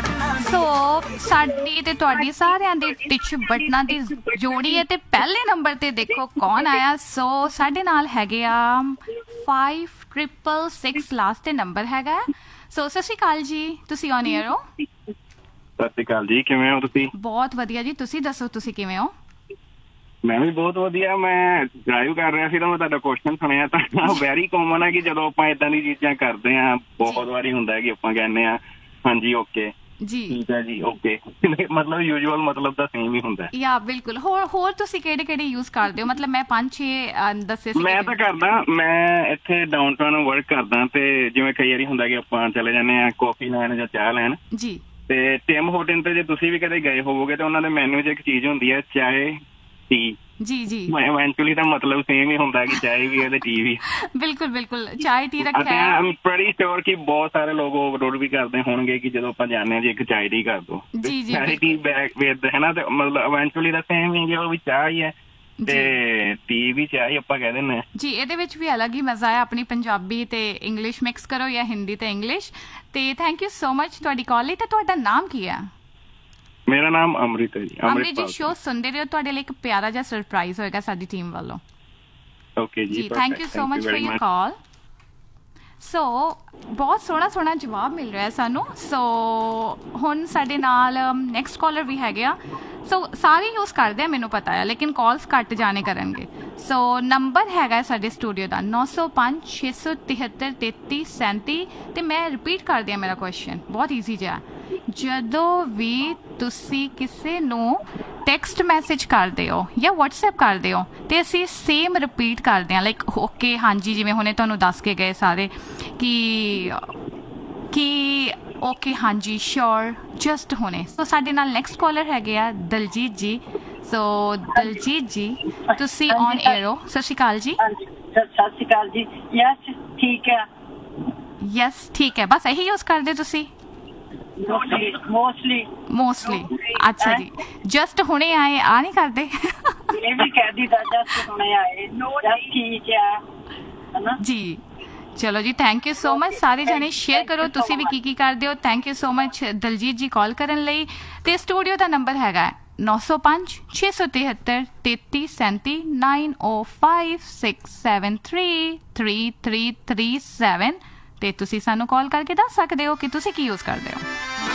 ਸੋ ਸਾਡੀ ਤੇ ਤੁਹਾਡੀ ਸਾਰਿਆਂ ਦੀ ਟਿਚ ਬਟਨਾਂ ਦੀ ਜੋੜੀ ਹੈ ਤੇ ਪਹਿਲੇ ਨੰਬਰ ਤੇ ਦੇਖੋ ਕੌਣ ਆਇਆ। ਸੋ ਸਾਡੇ ਨਾਲ ਹੈਗੇ ਆ 5666 ਲਾਸਟ ਤੇ ਨੰਬਰ ਹੈਗਾ। ਸੋ ਸਤਿ ਸ਼੍ਰੀ ਅਕਾਲ ਜੀ, ਤੁਸੀਂ ਔਨ 에ਅਰ ਹੋ? ਸਤਿ ਸ਼੍ਰੀ ਅਕਾਲ ਜੀ, ਕਿਵੇਂ ਹੋ ਤੁਸੀਂ? ਬਹੁਤ ਵਧੀਆ ਜੀ, ਤੁਸੀਂ ਦੱਸੋ ਤੁਸੀਂ ਕਿਵੇਂ ਹੋ? ਮੈਂ ਵੀ ਬਹੁਤ ਵਧੀਆ। ਮੈਂ ਡਰਾਈਵ ਕਰ ਰਿਹਾ ਸੀ ਤਾਂ ਮੈਂ ਤੁਹਾਡਾ ਕੁਐਸਚਨ ਸੁਣਿਆ ਤਾਂ ਵੈਰੀ ਕਾਮਨ ਹੈ ਕਿ ਜਦੋਂ ਆਪਾਂ ਇਦਾਂ ਦੀ ਚੀਜ਼ਾਂ ਕਰਦੇ ਹਾਂ ਬਹੁਤ ਵਾਰੀ ਹੁੰਦਾ ਹੈ ਕਿ ਆਪਾਂ ਕਹਿੰਦੇ ਹਾਂ ਹਾਂਜੀ ਓਕੇ ਜੀ ਠੀਕ ਹੈ ਜੀ ਓਕੇ ਮਤਲਬ ਯੂਜੂਅਲ ਮਤਲਬ ਤਾਂ ਸੇਮ ਹੀ ਹੁੰਦਾ ਯਾ ਬਿਲਕੁਲ। ਹੋਰ ਤੁਸੀਂ ਕਿਹੜੇ ਯੂਜ਼ ਕਰਦੇ ਹੋ? ਮਤਲਬ ਮੈਂ 5-6 ਦੱਸੇ ਸੀ। ਮੈਂ ਤਾਂ ਕਰਦਾ, ਮੈਂ ਇੱਥੇ ਡਾਊਨਟਾਊਨ ਵਰਕ ਕਰਦਾ ਤੇ ਜਿਵੇਂ ਕਈ ਵਾਰੀ ਹੁੰਦਾ ਕਿ ਆਪਾਂ ਚਲੇ ਜਾਂਦੇ ਹਾਂ ਕਾਫੀ ਲੈਣ ਜਾਂ ਚਾਹ ਲੈਣ ਜੀ ਤੇ ਟਿਮ ਹੋਟਲ ਤੇ ਜੇ ਤੁਸੀਂ ਵੀ ਕਦੇ ਗਏ ਹੋਵੋਗੇ ਤਾਂ ਉਹਨਾਂ ਦੇ ਮੈਨੂ 'ਚ ਇੱਕ ਚੀਜ਼ ਹੁੰਦੀ ਹੈ ਚਾਏ ਟੀ। ਜੀ ਜੀ ਇਵੈਂਚੁਅਲੀ ਤਾਂ ਮਤਲਬ ਸੇਮ ਹੀ ਹੁੰਦਾ ਕਿ ਚਾਏ ਵੀ ਹੈ ਤੇ ਟੀ ਵੀ। ਬਿਲਕੁਲ ਚਾਏ ਟੀ ਰੱਖਿਆ ਹੈ। ਆਮ ਪ੍ਰੈਟੀ ਸ਼ੋਰ ਕਿ ਬਹੁਤ ਸਾਰੇ ਲੋਕ ਓਵਰਲੋਡ ਵੀ ਕਰਦੇ ਹੋਣਗੇ ਕਿ ਜਦੋਂ ਆਪਾਂ ਜਾਂਦੇ ਹਾਂ ਜੀ ਇੱਕ ਚਾਏ ਟੀ ਕਰ ਦੋ ਚਾਏ ਟੀ ਬੈਕ ਵਿਦ ਹੈ ਨਾ, ਤੇ ਮਤਲਬ ਇਵੈਂਚੁਅਲੀ ਤਾਂ ਸੇਮ ਹੀ ਉਹ ਵੀ ਚਾਹ ਹੀ ਹੈ ਤੇ ਟੀ ਵੀ ਚਾਹ ਹੀ ਆਪਾਂ ਕਹਿ ਦਿੰਦੇ ਹਾਂ ਜੀ। ਇਹਦੇ ਵਿੱਚ ਵੀ ਅਲੱਗ ਹੀ ਮਜ਼ਾ ਹੈ, ਆਪਣੀ ਪੰਜਾਬੀ ਤੇ ਇੰਗਲਿਸ਼ ਮਿਕਸ ਕਰੋ ਜਾਂ ਹਿੰਦੀ ਤੇ ਇੰਗਲਿਸ਼। ਤੇ ਥੈਂਕ ਯੂ ਸੋ ਮਚ ਤੁਹਾਡੀ ਕਾਲ ਲਈ। ਤੇ ਤੁਹਾਡਾ ਨਾਮ ਕੀ ਹੈ? ਮੇਰਾ ਨਾਮ ਅੰਮ੍ਰਿਤ ਹੈ ਜੀ। ਅੰਮ੍ਰਿਤ ਜੀ, ਸ਼ੋਅ ਸੁਣਦੇ ਰਹੋ, ਤੁਹਾਡੇ ਲਈ ਇੱਕ ਪਿਆਰਾ ਜਿਹਾ ਸਰਪ੍ਰਾਈਜ਼ ਹੋਏਗਾ ਸਾਡੀ ਟੀਮ ਵੱਲੋਂ। ਓਕੇ ਜੀ, thank you so much for your ਕਾਲ। ਸੋ ਬਹੁਤ ਸੋਹਣਾ ਜਵਾਬ ਮਿਲ ਰਿਹਾ ਸਾਨੂੰ। ਸੋ ਹੁਣ ਸਾਡੇ ਨਾਲ ਨੈਕਸਟ ਕਾਲਰ ਵੀ ਹੈਗੇ ਆ। ਸੋ ਸਾਰੇ ਯੂਜ਼ ਕਰਦੇ ਆ ਮੈਨੂੰ ਪਤਾ ਹੈ, ਲੇਕਿਨ ਕਾਲਸ ਘੱਟ ਜਾਣੇ ਕਰਨਗੇ। ਸੋ ਨੰਬਰ ਹੈਗਾ ਸਾਡੇ ਸਟੂਡੀਓ ਦਾ 905 673 3337। ਤੇ ਮੈਂ ਰਿਪੀਟ ਕਰਦੀ ਹਾਂ ਮੇਰਾ ਕੁਐਸਚਨ, ਬਹੁਤ ਈਜ਼ੀ ਜਿਹਾ। ਜਦੋਂ ਵੀ ਤੁਸੀਂ ਕਿਸੇ ਨੂੰ ਟੈਕਸਟ ਮੈਸੇਜ ਕਰਦੇ ਹੋ ਜਾਂ ਵਟਸਐਪ ਕਰਦੇ ਹੋ ਤੇ ਅਸੀਂ ਸੇਮ ਰਿਪੀਟ ਕਰਦੇ ਹਾਂ, ਲਾਈਕ ਓਕੇ ਹਾਂਜੀ, ਜਿਵੇਂ ਹੁਣੇ ਤੁਹਾਨੂੰ ਦੱਸ ਕੇ ਗਏ ਸਾਰੇ ਕਿ ਓਕੇ ਹਾਂਜੀ ਸ਼ੋਰ ਜਸਟ ਹੁਣੇ। ਸੋ ਸਾਡੇ ਨਾਲ ਨੈਕਸਟ ਕਾਲਰ ਹੈਗੇ ਆ ਦਲਜੀਤ ਜੀ। ਸੋ ਦਲਜੀਤ ਜੀ, ਤੁਸੀਂ ਔਨ 에ਅਰ ਹੋ। ਸਤਿ ਸ਼੍ਰੀ ਅਕਾਲ ਜੀ। ਸਤਿ ਸ਼੍ਰੀ ਅਕਾਲ ਜੀ। ਯਸ ਠੀਕ ਹੈ। ਯਸ ਠੀਕ ਹੈ, ਬਸ ਇਹੀ ਯੂਜ਼ ਕਰਦੇ ਤੁਸੀਂ? ਮੋਸਟਲੀ ਅੱਛਾ ਜੀ। ਜਸਟ ਹੁਣੇ ਆਏ ਆ ਨਹੀਂ ਕਰਦੇ? ਇਹ ਵੀ ਕਹਿ ਦਿੱਤਾ ਜਸਟ ਹੁਣੇ ਆਏ ਠੀਕ ਹੈ ਜੀ। ਚਲੋ ਜੀ, ਥੈਂਕ ਯੂ ਸੋ ਮਚ। ਸਾਰੇ ਜਣੇ ਸ਼ੇਅਰ ਕਰੋ ਤੁਸੀਂ ਵੀ ਕੀ ਕਰਦੇ ਹੋ। Thank you so much Daljit ਜੀ ਕਾਲ ਕਰਨ ਲਈ। ਤੇ ਸਟੂਡੀਓ ਦਾ ਨੰਬਰ ਹੈਗਾ 905 673 3337 905673 3337। ਤੇ ਤੁਸੀਂ ਸਾਨੂੰ ਕਾਲ ਕਰਕੇ ਦੱਸ ਸਕਦੇ ਹੋ ਕਿ ਤੁਸੀਂ ਕੀ ਯੂਜ਼ ਕਰਦੇ ਹੋ।